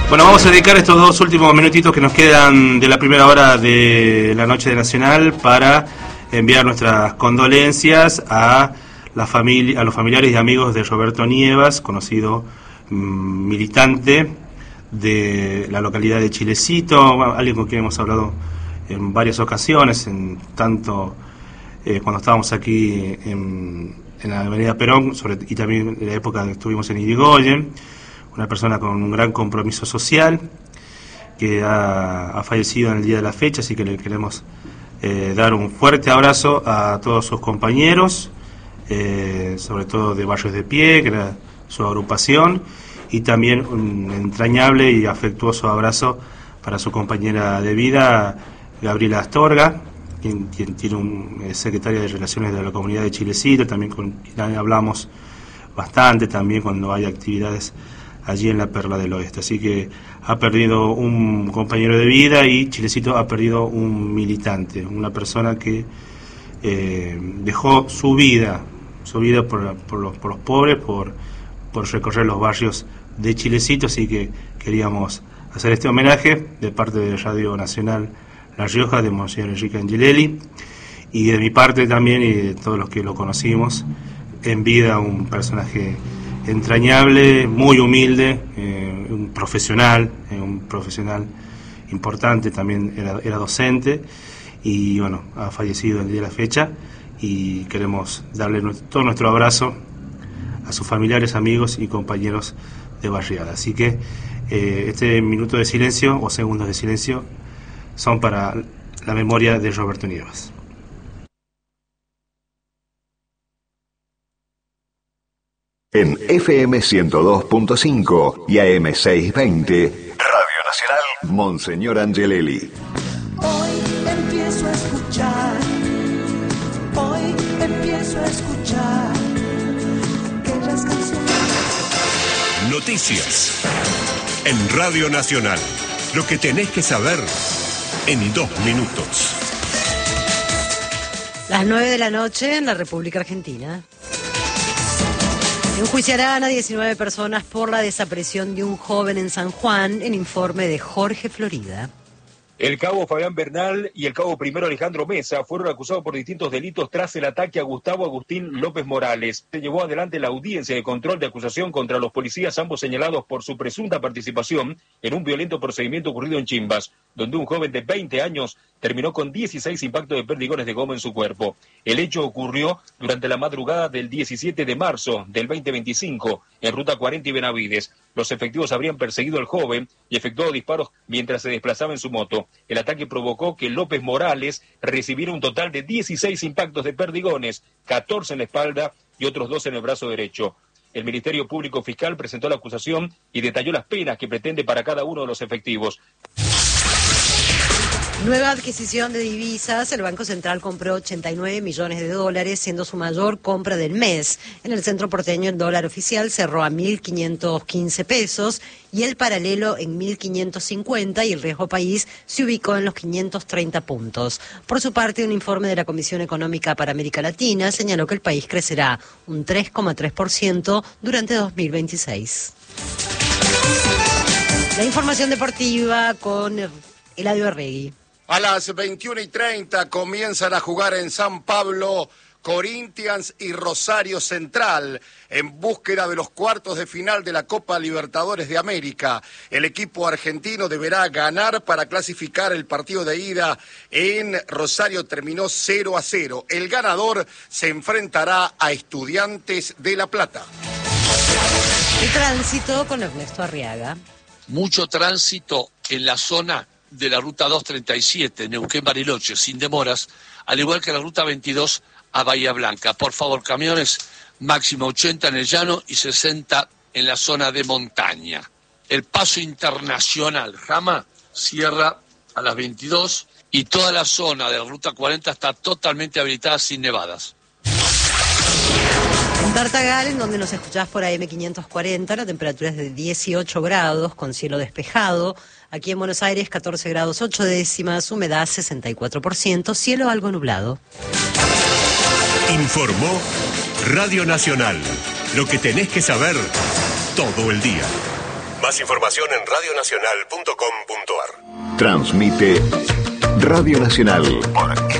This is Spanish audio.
Bueno, vamos a dedicar estos 2 últimos minutitos que nos quedan de la primera hora de la Noche de Nacional para enviar nuestras condolencias a los familiares y amigos de Roberto Nievas, conocido militante de la localidad de Chilecito, alguien con quien hemos hablado en varias ocasiones, tanto cuando estábamos aquí en la avenida Perón, y también en la época que estuvimos en Irigoyen, una persona con un gran compromiso social que ha fallecido en el día de la fecha, así que le queremos dar un fuerte abrazo a todos sus compañeros, sobre todo de Barrios de Pie, que era su agrupación, y también un entrañable y afectuoso abrazo para su compañera de vida, Gabriela Astorga, quien tiene secretaria de Relaciones de la Comunidad de Chilecito, también con quien hablamos bastante, también cuando hay actividades allí en la Perla del Oeste. Así que ha perdido un compañero de vida y Chilecito ha perdido un militante, una persona que dejó su vida por los pobres, por recorrer los barrios de Chilecito. Así que queríamos hacer este homenaje de parte de Radio Nacional La Rioja, de Monseñor Enrique Angelelli, y de mi parte también, y de todos los que lo conocimos en vida, un personaje entrañable, muy humilde, un profesional importante, también era docente, y bueno, ha fallecido el día de la fecha, y queremos darle todo nuestro abrazo a sus familiares, amigos y compañeros de barriada. Así que este minuto de silencio o segundos de silencio son para la memoria de Roberto Nievas. En FM 102.5 y AM 620, Radio Nacional, Monseñor Angelelli. Hoy empiezo a escuchar aquellas canciones. Noticias en Radio Nacional. Lo que tenés que saber en 2 minutos. Las 9 de la noche en la República Argentina. Enjuiciarán a 19 personas por la desaparición de un joven en San Juan, en informe de Jorge Florida. El cabo Fabián Bernal y el cabo primero Alejandro Mesa fueron acusados por distintos delitos tras el ataque a Gustavo Agustín López Morales. Se llevó adelante la audiencia de control de acusación contra los policías, ambos señalados por su presunta participación en un violento procedimiento ocurrido en Chimbas, donde un joven de 20 años terminó con 16 impactos de perdigones de goma en su cuerpo. El hecho ocurrió durante la madrugada del 17 de marzo del 2025, en Ruta 40 y Benavides. Los efectivos habrían perseguido al joven y efectuado disparos mientras se desplazaba en su moto. El ataque provocó que López Morales recibiera un total de 16 impactos de perdigones, 14 en la espalda y otros 2 en el brazo derecho. El Ministerio Público Fiscal presentó la acusación y detalló las penas que pretende para cada uno de los efectivos. Nueva adquisición de divisas. El Banco Central compró 89 millones de dólares, siendo su mayor compra del mes. En el centro porteño el dólar oficial cerró a 1.515 pesos y el paralelo en 1.550, y el riesgo país se ubicó en los 530 puntos. Por su parte, un informe de la Comisión Económica para América Latina señaló que el país crecerá un 3,3% durante 2026. La información deportiva con Eladio Arregui. A las 21:30 comienzan a jugar en San Pablo Corinthians y Rosario Central en búsqueda de los cuartos de final de la Copa Libertadores de América. El equipo argentino deberá ganar para clasificar. El partido de ida en Rosario terminó 0-0. El ganador se enfrentará a Estudiantes de La Plata. El tránsito con Ernesto Arriaga. Mucho tránsito en la zona de la ruta 237, Neuquén-Bariloche, sin demoras, al igual que la ruta 22 a Bahía Blanca. Por favor, camiones, máximo 80 en el llano y 60 en la zona de montaña. El paso internacional Jama cierra a las 22 y toda la zona de la ruta 40 está totalmente habilitada sin nevadas. En Tartagal, en donde nos escuchás por AM 540, la temperatura es de 18 grados, con cielo despejado. Aquí en Buenos Aires, 14 grados 8 décimas, humedad 64%, cielo algo nublado. Informó Radio Nacional. Lo que tenés que saber todo el día. Más información en radionacional.com.ar. Transmite Radio Nacional por